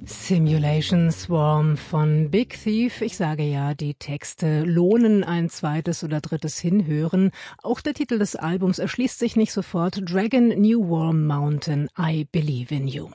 Simulation Swarm von Big Thief. Ich sage ja, die Texte lohnen ein zweites oder drittes Hinhören. Auch der Titel des Albums erschließt sich nicht sofort. Dragon New Warm Mountain, I Believe in You.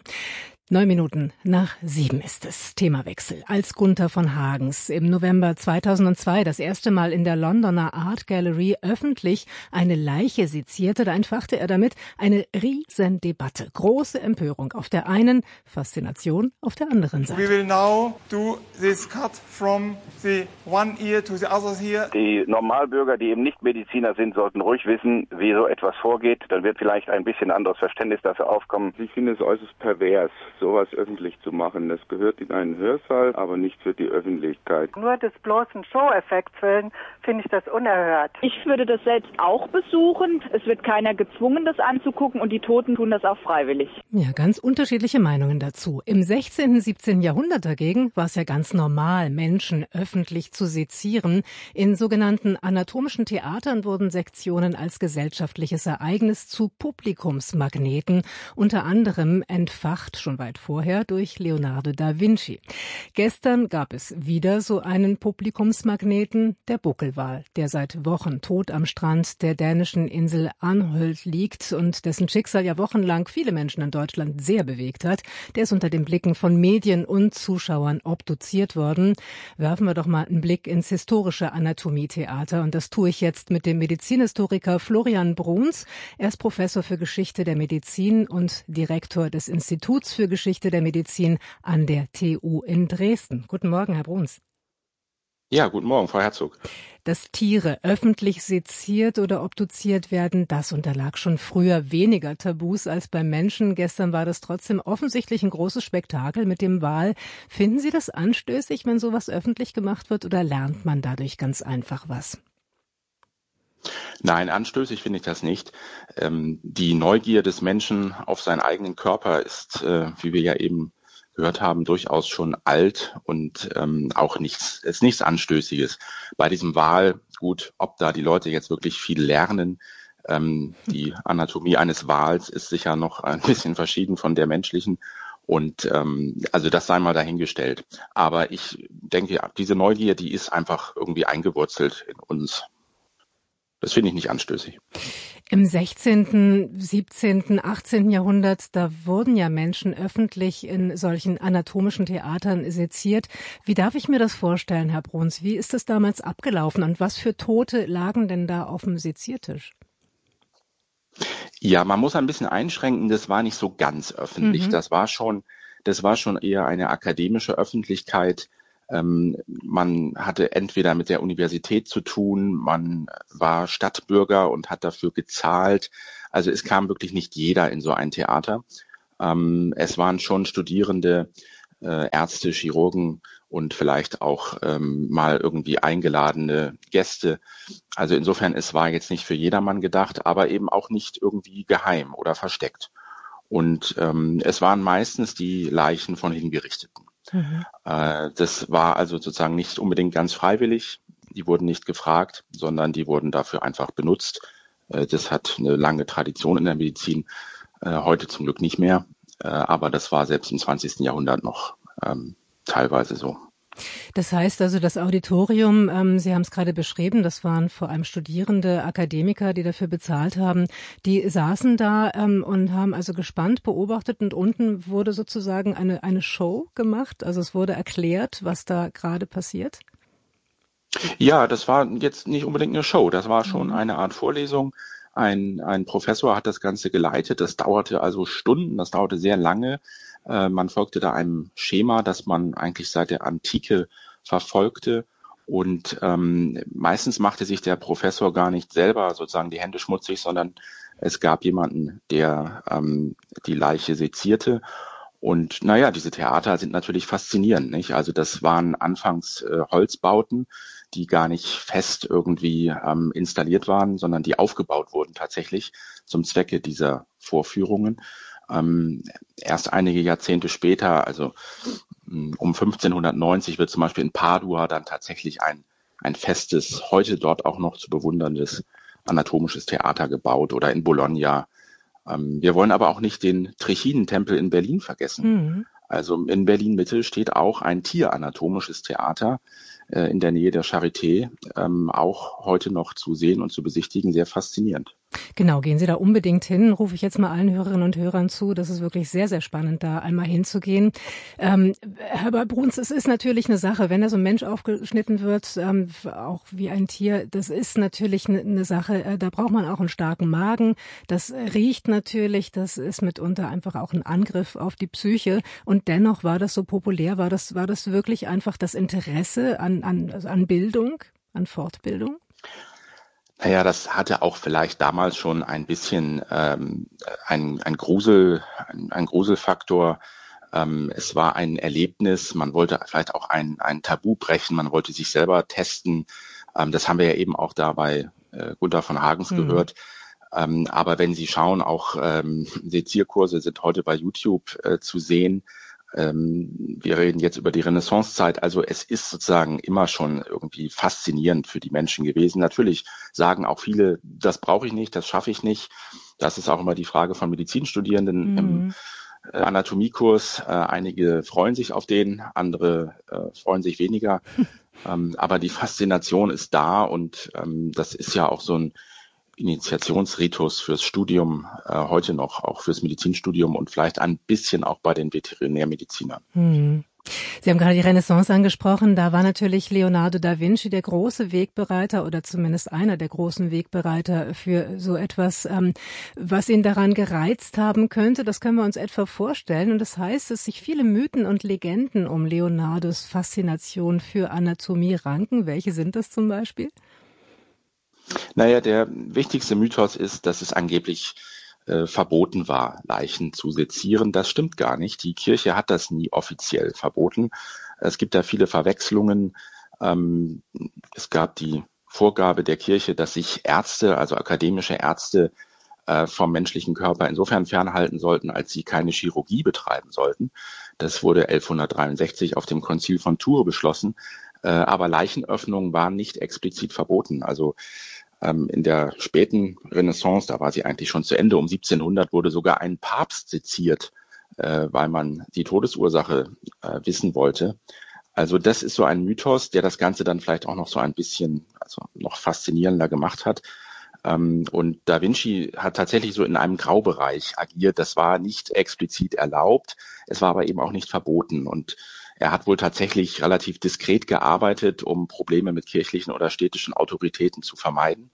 9:09 ist es. Themawechsel. Als Gunther von Hagens im November 2002 das erste Mal in der Londoner Art Gallery öffentlich eine Leiche sezierte, da entfachte er damit eine Riesendebatte. Große Empörung auf der einen, Faszination auf der anderen Seite. We will now do this cut from the one ear to the other ear. Die Normalbürger, die eben nicht Mediziner sind, sollten ruhig wissen, wie so etwas vorgeht. Dann wird vielleicht ein bisschen anderes Verständnis dafür aufkommen. Ich finde es äußerst pervers, sowas öffentlich zu machen. Das gehört in einen Hörsaal, aber nicht für die Öffentlichkeit. Nur des bloßen Show-Effekts willen finde ich das unerhört. Ich würde das selbst auch besuchen. Es wird keiner gezwungen, das anzugucken, und die Toten tun das auch freiwillig. Ja, ganz unterschiedliche Meinungen dazu. Im 16., 17. Jahrhundert dagegen war es ja ganz normal, Menschen öffentlich zu sezieren. In sogenannten anatomischen Theatern wurden Sektionen als gesellschaftliches Ereignis zu Publikumsmagneten, unter anderem entfacht schon weit vorher durch Leonardo da Vinci. Gestern gab es wieder so einen Publikumsmagneten, der Buckelwal, der seit Wochen tot am Strand der dänischen Insel Anholt liegt und dessen Schicksal ja wochenlang viele Menschen in Deutschland sehr bewegt hat. Der ist unter den Blicken von Medien und Zuschauern obduziert worden. Werfen wir doch mal einen Blick ins historische Anatomietheater, und das tue ich jetzt mit dem Medizinhistoriker Florian Bruns. Er ist Professor für Geschichte der Medizin und Direktor des Instituts für Geschichte der Medizin an der TU in Dresden. Guten Morgen, Herr Bruns. Ja, guten Morgen, Frau Herzog. Dass Tiere öffentlich seziert oder obduziert werden, das unterlag schon früher weniger Tabus als beim Menschen. Gestern war das trotzdem offensichtlich ein großes Spektakel mit dem Wal. Finden Sie das anstößig, wenn sowas öffentlich gemacht wird, oder lernt man dadurch ganz einfach was? Nein, anstößig finde ich das nicht. Die Neugier des Menschen auf seinen eigenen Körper ist, wie wir ja eben gehört haben, durchaus schon alt und auch nichts Anstößiges. Bei diesem Wal, gut, ob da die Leute jetzt wirklich viel lernen, die Anatomie eines Wals ist sicher noch ein bisschen verschieden von der menschlichen, und also das sei mal dahingestellt. Aber ich denke, diese Neugier, die ist einfach irgendwie eingewurzelt in uns. Das finde ich nicht anstößig. Im 16., 17., 18. Jahrhundert, da wurden ja Menschen öffentlich in solchen anatomischen Theatern seziert. Wie darf ich mir das vorstellen, Herr Bruns? Wie ist das damals abgelaufen und was für Tote lagen denn da auf dem Seziertisch? Ja, man muss ein bisschen einschränken, das war nicht so ganz öffentlich. Das war schon eher eine akademische Öffentlichkeit. Man hatte entweder mit der Universität zu tun, man war Stadtbürger und hat dafür gezahlt. Also es kam wirklich nicht jeder in so ein Theater. Es waren schon Studierende, Ärzte, Chirurgen und vielleicht auch mal irgendwie eingeladene Gäste. Also insofern, es war jetzt nicht für jedermann gedacht, aber eben auch nicht irgendwie geheim oder versteckt. Und es waren meistens die Leichen von Hingerichteten. Das war also sozusagen nicht unbedingt ganz freiwillig. Die wurden nicht gefragt, sondern die wurden dafür einfach benutzt. Das hat eine lange Tradition in der Medizin, heute zum Glück nicht mehr. Aber das war selbst im 20. Jahrhundert noch teilweise so. Das heißt also, das Auditorium, Sie haben es gerade beschrieben, das waren vor allem Studierende, Akademiker, die dafür bezahlt haben, die saßen da und haben also gespannt beobachtet, und unten wurde sozusagen eine Show gemacht, also es wurde erklärt, was da gerade passiert? Ja, das war jetzt nicht unbedingt eine Show, das war schon eine Art Vorlesung. Ein Professor hat das Ganze geleitet, das dauerte also Stunden, das dauerte sehr lange. Man folgte da einem Schema, das man eigentlich seit der Antike verfolgte, und meistens machte sich der Professor gar nicht selber sozusagen die Hände schmutzig, sondern es gab jemanden, der die Leiche sezierte. Und naja, diese Theater sind natürlich faszinierend, nicht? Also das waren anfangs Holzbauten, die gar nicht fest irgendwie installiert waren, sondern die aufgebaut wurden tatsächlich zum Zwecke dieser Vorführungen. Erst einige Jahrzehnte später, also um 1590, wird zum Beispiel in Padua dann tatsächlich ein festes, heute dort auch noch zu bewunderndes anatomisches Theater gebaut, oder in Bologna. Wir wollen aber auch nicht den Trichinen-Tempel in Berlin vergessen. Also in Berlin-Mitte steht auch ein tieranatomisches Theater in der Nähe der Charité, auch heute noch zu sehen und zu besichtigen, sehr faszinierend. Genau, gehen Sie da unbedingt hin, rufe ich jetzt mal allen Hörerinnen und Hörern zu. Das ist wirklich sehr, sehr spannend, da einmal hinzugehen. Herr Bruns, es ist natürlich eine Sache, wenn da so ein Mensch aufgeschnitten wird, auch wie ein Tier, das ist natürlich eine Sache, da braucht man auch einen starken Magen. Das riecht natürlich, das ist mitunter einfach auch ein Angriff auf die Psyche. Und dennoch war das so populär, war das wirklich einfach das Interesse an Bildung, an Fortbildung? Naja, das hatte auch vielleicht damals schon ein bisschen ein Gruselfaktor. Es war ein Erlebnis, man wollte vielleicht auch ein Tabu brechen, man wollte sich selber testen. Das haben wir ja eben auch da bei Gunther von Hagens gehört. Aber wenn Sie schauen, auch Sezierkurse sind heute bei YouTube zu sehen. Wir reden jetzt über die Renaissancezeit. Also es ist sozusagen immer schon irgendwie faszinierend für die Menschen gewesen. Natürlich sagen auch viele, das brauche ich nicht, das schaffe ich nicht. Das ist auch immer die Frage von Medizinstudierenden im Anatomiekurs. Einige freuen sich auf den, andere freuen sich weniger. Aber die Faszination ist da und das ist ja auch so ein Initiationsritus fürs Studium heute noch, auch fürs Medizinstudium und vielleicht ein bisschen auch bei den Veterinärmedizinern. Sie haben gerade die Renaissance angesprochen. Da war natürlich Leonardo da Vinci der große Wegbereiter oder zumindest einer der großen Wegbereiter für so etwas, was ihn daran gereizt haben könnte. Das können wir uns etwa vorstellen. Und das heißt, dass sich viele Mythen und Legenden um Leonardos Faszination für Anatomie ranken. Welche sind das zum Beispiel? Naja, der wichtigste Mythos ist, dass es angeblich verboten war, Leichen zu sezieren. Das stimmt gar nicht. Die Kirche hat das nie offiziell verboten. Es gibt da viele Verwechslungen. Es gab die Vorgabe der Kirche, dass sich Ärzte, also akademische Ärzte, vom menschlichen Körper insofern fernhalten sollten, als sie keine Chirurgie betreiben sollten. Das wurde 1163 auf dem Konzil von Tours beschlossen. Aber Leichenöffnungen waren nicht explizit verboten. Also in der späten Renaissance, da war sie eigentlich schon zu Ende, um 1700 wurde sogar ein Papst seziert, weil man die Todesursache wissen wollte. Also das ist so ein Mythos, der das Ganze dann vielleicht auch noch so ein bisschen, also noch faszinierender gemacht hat. Und Da Vinci hat tatsächlich so in einem Graubereich agiert. Das war nicht explizit erlaubt, es war aber eben auch nicht verboten. Und er hat wohl tatsächlich relativ diskret gearbeitet, um Probleme mit kirchlichen oder städtischen Autoritäten zu vermeiden.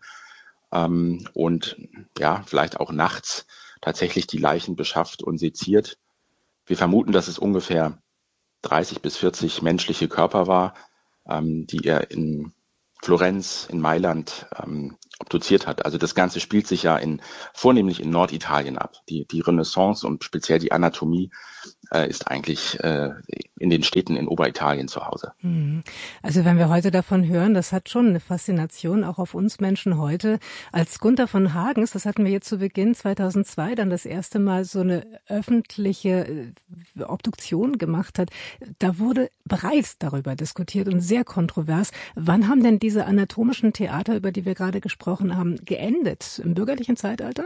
Und ja, vielleicht auch nachts tatsächlich die Leichen beschafft und seziert. Wir vermuten, dass es ungefähr 30 bis 40 menschliche Körper war, die er in Florenz, in Mailand obduziert hat. Also das Ganze spielt sich ja vornehmlich in Norditalien ab. Die Renaissance und speziell die Anatomie ist eigentlich in den Städten in Oberitalien zu Hause. Also wenn wir heute davon hören, das hat schon eine Faszination auch auf uns Menschen heute. Als Gunther von Hagens, das hatten wir jetzt zu Beginn 2002 dann das erste Mal so eine öffentliche Obduktion gemacht hat, da wurde bereits darüber diskutiert und sehr kontrovers. Wann haben denn diese anatomischen Theater, über die wir gerade gesprochen haben, geendet? Im bürgerlichen Zeitalter?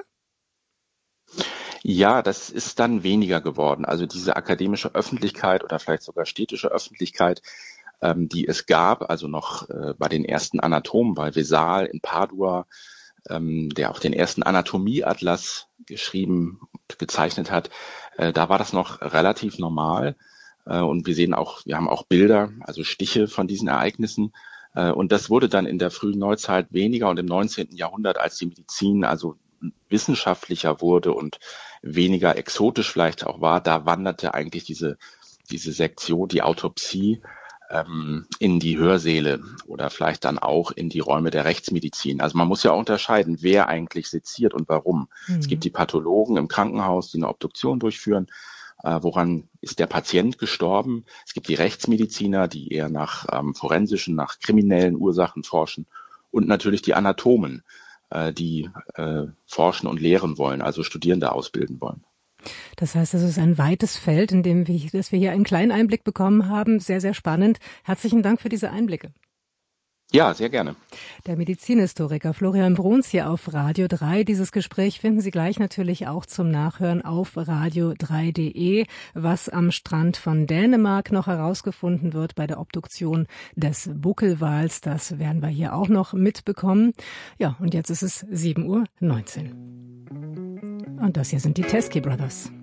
Ja, das ist dann weniger geworden. Also diese akademische Öffentlichkeit oder vielleicht sogar städtische Öffentlichkeit, die es gab, also noch bei den ersten Anatomen, bei Vesal in Padua, der auch den ersten Anatomieatlas geschrieben und gezeichnet hat, da war das noch relativ normal. Und wir haben auch Bilder, also Stiche von diesen Ereignissen. Und das wurde dann in der frühen Neuzeit weniger und im 19. Jahrhundert, als die Medizin also wissenschaftlicher wurde und weniger exotisch vielleicht auch war, da wanderte eigentlich diese Sektion, die Autopsie, in die Hörsäle oder vielleicht dann auch in die Räume der Rechtsmedizin. Also man muss ja auch unterscheiden, wer eigentlich seziert und warum. Es gibt die Pathologen im Krankenhaus, die eine Obduktion durchführen. Woran ist der Patient gestorben? Es gibt die Rechtsmediziner, die eher nach forensischen, nach kriminellen Ursachen forschen. Und natürlich die Anatomen, die forschen und lehren wollen, also Studierende ausbilden wollen. Das heißt, es ist ein weites Feld, in dem dass wir hier einen kleinen Einblick bekommen haben. Sehr, sehr spannend. Herzlichen Dank für diese Einblicke. Ja, sehr gerne. Der Medizinhistoriker Florian Bruns hier auf Radio 3. Dieses Gespräch finden Sie gleich natürlich auch zum Nachhören auf radio3.de. Was am Strand von Dänemark noch herausgefunden wird bei der Obduktion des Buckelwals, das werden wir hier auch noch mitbekommen. Ja, und jetzt ist es 7:19 Uhr. Und das hier sind die Teskey Brothers.